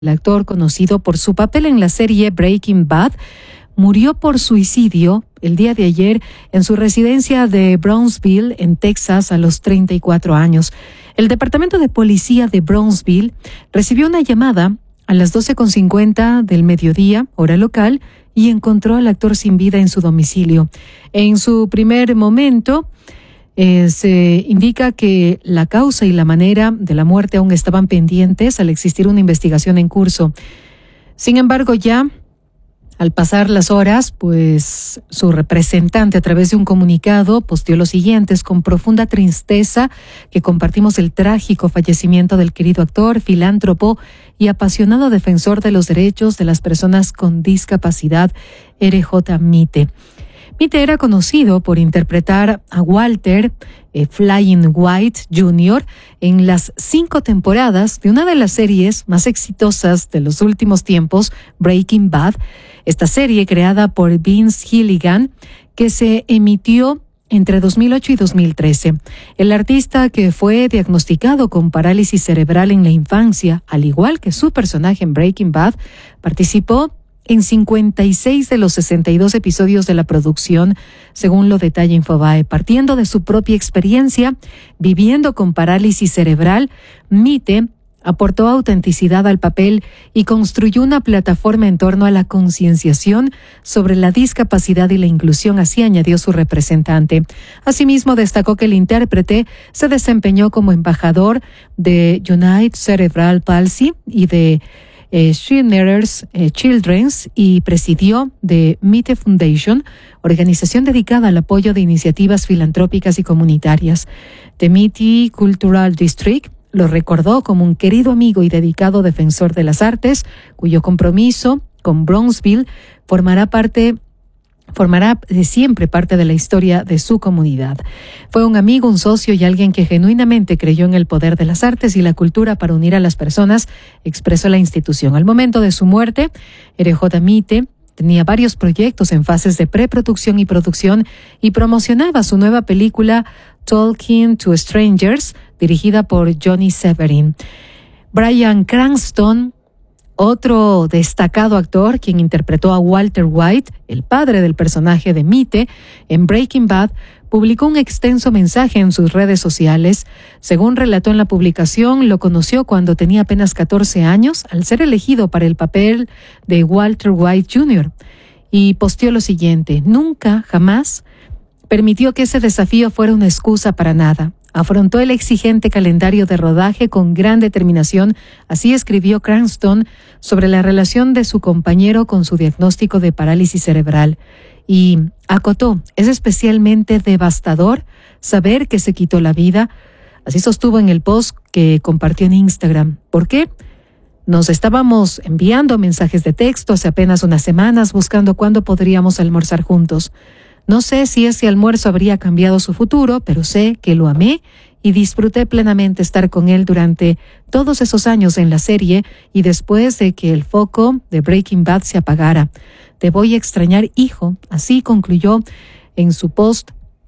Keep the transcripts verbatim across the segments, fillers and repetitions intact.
El actor, conocido por su papel en la serie Breaking Bad, murió por suicidio el día de ayer en su residencia de Brownsville, en Texas, a los treinta y cuatro años. El Departamento de Policía de Brownsville recibió una llamada a las doce con cincuenta del mediodía, hora local, y encontró al actor sin vida en su domicilio. En su primer momento, Eh, se indica que la causa y la manera de la muerte aún estaban pendientes al existir una investigación en curso. Sin embargo, ya al pasar las horas, pues su representante, a través de un comunicado, posteó lo siguiente: es con profunda tristeza que compartimos el trágico fallecimiento del querido actor, filántropo y apasionado defensor de los derechos de las personas con discapacidad, R J Mitte. Mitte era conocido por interpretar a Walter eh, Flying White junior en las cinco temporadas de una de las series más exitosas de los últimos tiempos, Breaking Bad. Esta serie, creada por Vince Gilligan, que se emitió entre dos mil ocho y dos mil trece. El artista, que fue diagnosticado con parálisis cerebral en la infancia, al igual que su personaje en Breaking Bad, participó en cincuenta y seis de los sesenta y dos episodios de la producción, según lo detalla Infobae. Partiendo de su propia experiencia, viviendo con parálisis cerebral, Mitte aportó autenticidad al papel y construyó una plataforma en torno a la concienciación sobre la discapacidad y la inclusión, así añadió su representante. Asimismo, destacó que el intérprete se desempeñó como embajador de United Cerebral Palsy y de Eh, Schindler's eh, Children's, y presidió de Mitte Foundation, organización dedicada al apoyo de iniciativas filantrópicas y comunitarias. The Mitte Cultural District lo recordó como un querido amigo y dedicado defensor de las artes, cuyo compromiso con Brownsville formará parte formará de siempre parte de la historia de su comunidad. Fue un amigo, un socio y alguien que genuinamente creyó en el poder de las artes y la cultura para unir a las personas, expresó la institución. Al momento de su muerte, R J Mitte tenía varios proyectos en fases de preproducción y producción y promocionaba su nueva película Talking to Strangers, dirigida por Johnny Severin. Bryan Cranston, otro destacado actor, quien interpretó a Walter White, el padre del personaje de Mitte, en Breaking Bad, publicó un extenso mensaje en sus redes sociales. Según relató en la publicación, lo conoció cuando tenía apenas catorce años, al ser elegido para el papel de Walter White junior Y posteó lo siguiente: nunca, jamás, permitió que ese desafío fuera una excusa para nada. Afrontó el exigente calendario de rodaje con gran determinación, así escribió Cranston sobre la relación de su compañero con su diagnóstico de parálisis cerebral. Y acotó: es especialmente devastador saber que se quitó la vida. Así sostuvo en el post que compartió en Instagram. ¿Por qué? Nos estábamos enviando mensajes de texto hace apenas unas semanas buscando cuándo podríamos almorzar juntos. No sé si ese almuerzo habría cambiado su futuro, pero sé que lo amé y disfruté plenamente estar con él durante todos esos años en la serie y después de que el foco de Breaking Bad se apagara. Te voy a extrañar, hijo. Así concluyó en su post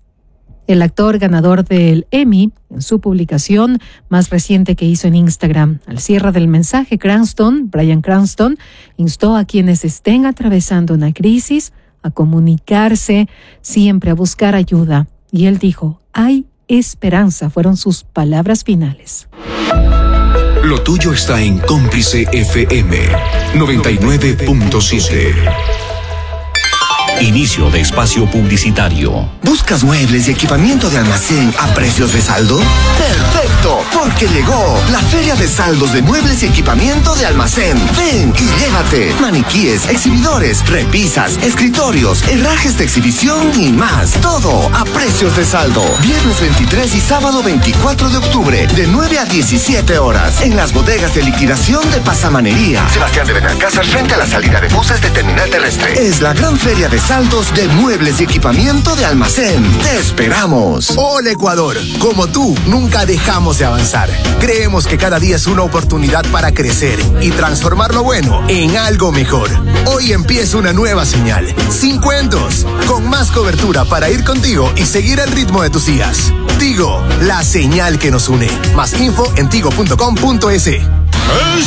el actor ganador del Emmy en su publicación más reciente que hizo en Instagram. Al cierre del mensaje, Cranston, Bryan Cranston, instó a quienes estén atravesando una crisis a comunicarse siempre, a buscar ayuda. Y él dijo: hay esperanza, fueron sus palabras finales. Lo tuyo está en Cómplice F M noventa y nueve punto siete. Inicio de espacio publicitario. ¿Buscas muebles y equipamiento de almacén a precios de saldo? ¡Perfecto! Porque llegó la Feria de Saldos de Muebles y Equipamiento de Almacén. Ven y llévate maniquíes, exhibidores, repisas, escritorios, herrajes de exhibición y más. Todo a precios de saldo. Viernes veintitrés y sábado veinticuatro de octubre, de nueve a diecisiete horas, en las bodegas de liquidación de Pasamanería. Sebastián de Benalcázar, frente a la salida de buses de Terminal Terrestre. Es la gran feria de saldos de muebles y equipamiento de almacén. ¡Te esperamos! Hola, Ecuador. Como tú, nunca dejamos de avanzar. Creemos que cada día es una oportunidad para crecer y transformar lo bueno en algo mejor. Hoy empieza una nueva señal. Sin cuentos. Con más cobertura para ir contigo y seguir el ritmo de tus días. Tigo, la señal que nos une. Más info en tigo punto com punto es.